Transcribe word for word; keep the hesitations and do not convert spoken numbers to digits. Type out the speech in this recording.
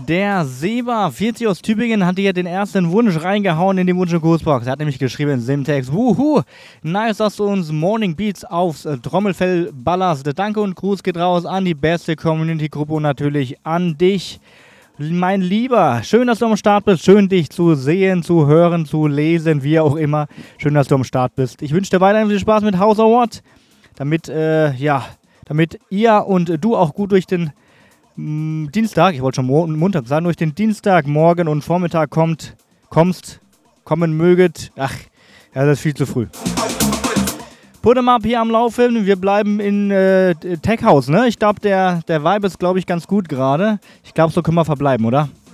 Der Seba, vierzig aus Tübingen, hat hier den ersten Wunsch reingehauen in die Wunsch- und Grußbox. Er hat nämlich geschrieben, Simtex, wuhu, nice, dass du uns Morning Beats aufs äh, Trommelfell ballerst. Danke und Gruß geht raus an die beste Community-Gruppe und natürlich an dich, mein Lieber. Schön, dass du am Start bist. Schön, dich zu sehen, zu hören, zu lesen, wie auch immer. Schön, dass du am Start bist. Ich wünsche dir weiterhin viel Spaß mit House Award, damit, äh, ja, damit ihr und du auch gut durch den Dienstag, ich wollte schon Mo- Montag sagen, durch den Dienstag, Morgen und Vormittag kommt, kommst, kommen möget. Ach, ja, das ist viel zu früh. Put 'em up hier am Laufen. Wir bleiben in äh, Tech House, ne? Ich glaube, der, der Vibe ist, glaube ich, ganz gut gerade. Ich glaube, so können wir verbleiben, oder?